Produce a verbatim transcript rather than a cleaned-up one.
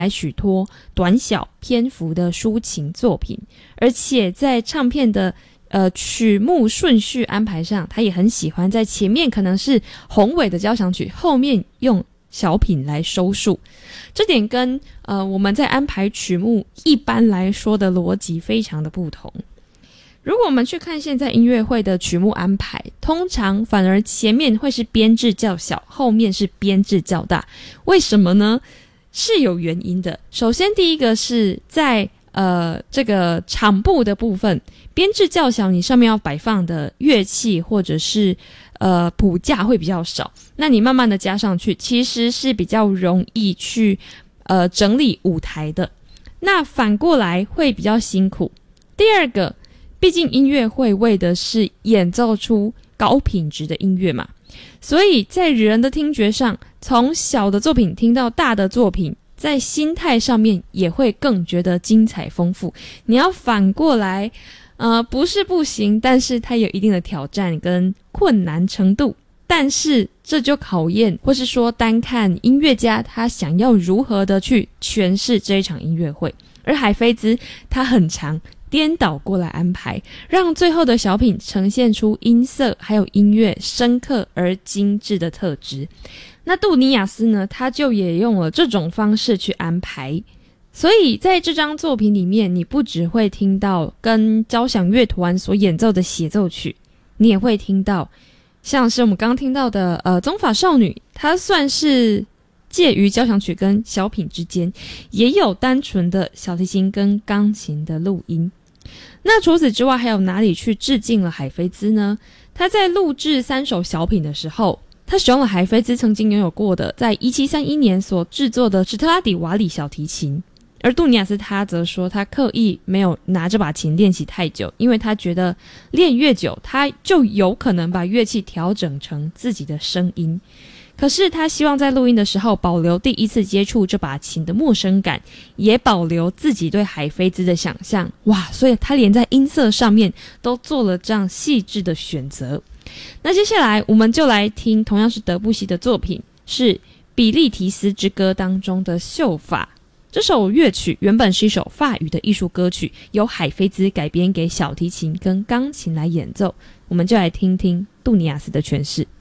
来许多短小篇幅的抒情作品，而且在唱片的呃曲目顺序安排上，他也很喜欢在前面可能是宏伟的交响曲，后面用小品来收束。这点跟呃我们在安排曲目一般来说的逻辑非常的不同。如果我们去看现在音乐会的曲目安排，通常反而前面会是编制较小，后面是编制较大。为什么呢？是有原因的。首先第一个是在呃这个场部的部分，编制较小，你上面要摆放的乐器或者是呃谱架会比较少，那你慢慢的加上去，其实是比较容易去呃整理舞台的。那反过来会比较辛苦。第二个，毕竟音乐会为的是演奏出高品质的音乐嘛，所以在人的听觉上，从小的作品听到大的作品，在心态上面也会更觉得精彩丰富。你要反过来呃，不是不行，但是它有一定的挑战跟困难程度。但是这就考验，或是说单看音乐家他想要如何的去诠释这一场音乐会。而海菲兹他很常颠倒过来安排，让最后的小品呈现出音色还有音乐深刻而精致的特质。那杜尼亚斯呢，他就也用了这种方式去安排。所以在这张作品里面，你不只会听到跟交响乐团所演奏的协奏曲，你也会听到像是我们刚刚听到的呃宗法少女，它算是介于交响曲跟小品之间，也有单纯的小提琴跟钢琴的录音。那除此之外，还有哪里去致敬了海菲兹呢？他在录制三首小品的时候，他使用了海菲兹曾经拥有过的在一七三一年所制作的史特拉底瓦里小提琴。而杜尼亚斯他则说，他刻意没有拿这把琴练习太久，因为他觉得练越久，他就有可能把乐器调整成自己的声音。可是他希望在录音的时候保留第一次接触这把琴的陌生感，也保留自己对海菲兹的想象。哇，所以他连在音色上面都做了这样细致的选择。那接下来我们就来听同样是德布西的作品，是比利提斯之歌当中的秀法。这首乐曲原本是一首法语的艺术歌曲，由海菲兹改编给小提琴跟钢琴来演奏。我们就来听听杜尼亚斯的诠释。